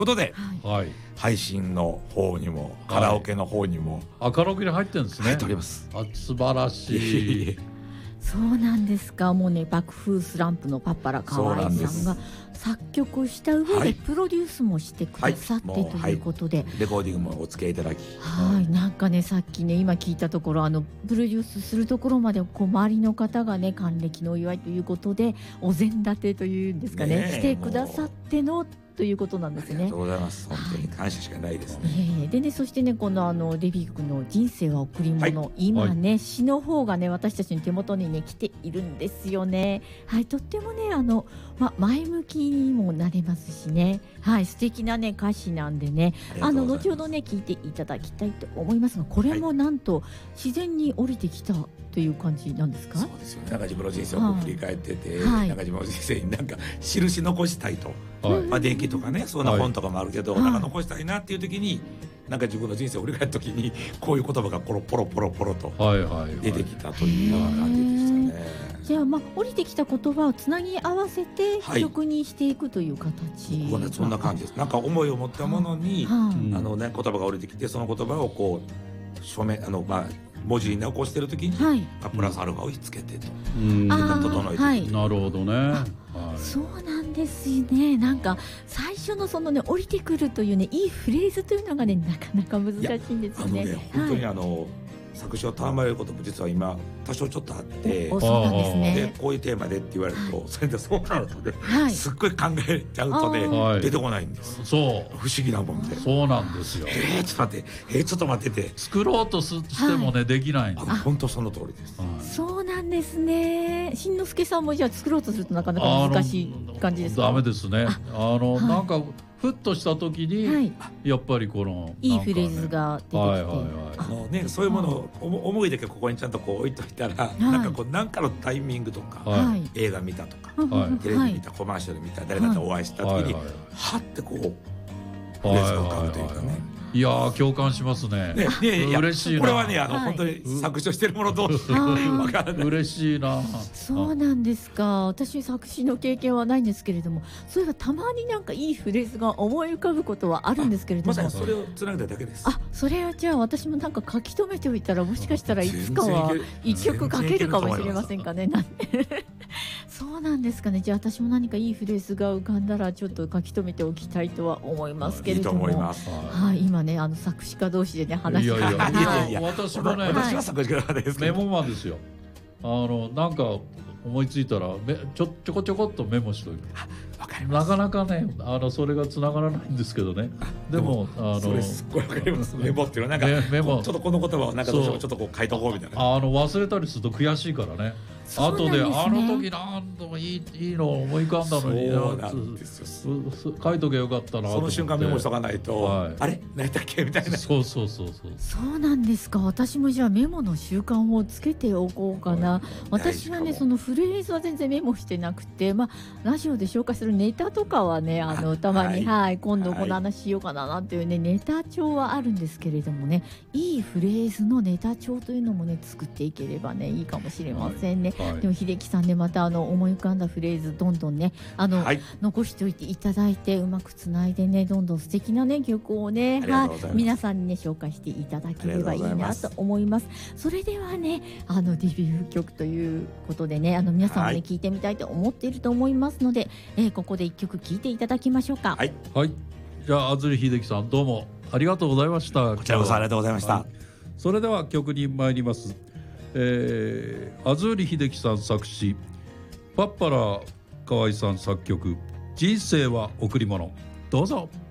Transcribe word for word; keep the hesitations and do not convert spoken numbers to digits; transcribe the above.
ことで、 はい、 配信の方にもカラオケの方にも、 はい、あカラオケに入ってるんですね。 入っております。 あ素晴らしい。 そうなんですか。もうね、爆風スランプのパッパラ河合さんが作曲した上でプロデュースもしてくださって、はい、ということで、はい、 レコーディングもお付き合いいただき、 はい、なんかね、さっきね今聞いたところ、あのプロデュースするところまでこう周りの方がね、還暦のお祝いということでお膳立てというんですかね、ねしてくださってのということなんですね。 ありがとうございます。本当に感謝しかないですね。 はい、でね、そしてね、このあのデビュー曲の人生は贈り物、はい、今ね、はい、詩の方がね私たちの手元にね来ているんですよね。はい、とってもね、あの、ま、前向きにもなれますしね、はい、素敵なね歌詞なんでね、あの後ほどね聞いていただきたいと思いますが、これもなんと自然に降りてきたという感じなんですか？ そうですよね。なんか自分の人生を振り返ってて、はい、なんか自分の人生になんか印残したいと、はい、まあ電気とかね、そんな本とかもあるけど、はい、なんか残したいなっていう時に、なんか自分の人生を振り返った時にこういう言葉がポロポロポロポロと出てきたというような感じでしたね。 じゃあ、まあ降りてきた言葉をつなぎ合わせて曲にしていくという形、 はい、ね、そんな感じです。なんか思いを持ったものに、はい、あのね、言葉が降りてきて、その言葉をこう署名、あのまあ文字に残してる時に、はい、プラスアルファをつけてと、うん、整えて、 はい、なるほどね、はい、 そうなんですね。なんか最初のそのね降りてくるというね、いいフレーズというのがね、なかなか難しいんですよね。 あのね、本当にあの、はい、作詞を賜れることも実は今多少ちょっとあって、 そうなんですね。 でこういうテーマでって言われると、はい、それでそうなるとね、はい、すっごい考えちゃうとね、はい、出てこないんです。 そう不思議なもんで。 そうなんですよ。 えー、ちょっと待って、えー、ちょっと待ってて作ろうとしてもね、はい、できないんです。 本当その通りです、 はい、そうなんですね。しんのすけさんもじゃあ作ろうとするとなかなか難しい感じですか？ ダメですね。あの、はい、なんかふっとした時に、はい、やっぱりこの、ね、 いいフレーズが出てきて、はいはいはい、 あのね、そういうものを思いだけここにちゃんとこう置いといたら、はい、なんかこう何かのタイミングとか、はい、映画見たとか、はい、テレビ見た、コマーシャル見た、誰かとお会いした時に、はい、はってこうフレーズが浮かぶというかね。 いやー、共感しますね。ね、いやいや嬉しいな。 これはね、あの、はい、本当に作詞してるもの同士わからない。 嬉しいな。 そうなんですか。私作詞の経験はないんですけれども、そういえばたまになんかいいフレーズが思い浮かぶことはあるんですけれども、 まさにそれをつなげただけです。 あ、それはじゃあ私もなんか書き留めておいたら、もしかしたらいつかは一曲書けるかもしれませんかね。なんてそうなんですかね。じゃあ私も何かいいフレーズが浮かんだらちょっと書き留めておきたいとは思いますけれども、 いいと思います。 はい、今ね、あの作詞家同士でね話して、 いやいやいやいや、私もね、 私は作詞家ですけど、 メモマンですよ。あのなんか思いついたらめちょちょこちょこっとメモしといて。なかなかね、あのそれが繋がらないんですけどね。でもあのそれすっごいわかります。メモっていうのはなんかメモちょっとこの言葉をなんかどうしてもちょっとこう書いとこうみたいな。 あの忘れたりすると悔しいからね。あとで、あの時なんともいいいいの思い浮かんだのに、 そうなんですよ。 書いとけよかったなと思って。 その瞬間メモしとかないと、はい、あれ何だっけみたいな。 そうそうそうそう。 そうなんですか。私もじゃあメモの習慣をつけておこうかな。はい、私はね、そのフレーズは全然メモしてなくて、まあラジオで紹介するネタとかはね、あのたまに、はい、はい、今度この話しようかななんていうね、ネタ帳はあるんですけれどもね、いいフレーズのネタ帳というのもね作っていければねいいかもしれませんね。はいはい、でも秀樹さんね、またあの思い浮かんだフレーズどんどんね、あの、はい、残しておいていただいて、うまくつないでね、どんどん素敵なね曲をね、はい、皆さんにね紹介していただければいいなと思います。それではね、あのデビュー曲ということでね、あの皆さんもね、はい、聞いてみたいと思っていると思いますので、えー、ここで一曲聴いていただきましょうか。 はい、 はい、じゃあ安住秀樹さん、どうもありがとうございました。 こちらこそありがとうございました。はい、 それでは曲に参ります。えー、安住秀樹さん作詞、パッパラ河合さん作曲、人生は贈り物。どうぞ。